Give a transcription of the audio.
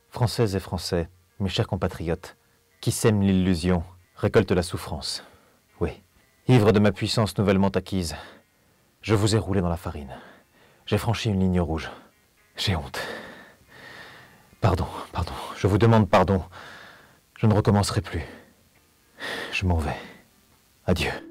Françaises et Français, mes chers compatriotes, qui sèment l'illusion, récoltent la souffrance. Oui, ivre de ma puissance nouvellement acquise, je vous ai roulé dans la farine. J'ai franchi une ligne rouge. J'ai honte. Pardon, je vous demande pardon. Je ne recommencerai plus. Je m'en vais. Adieu.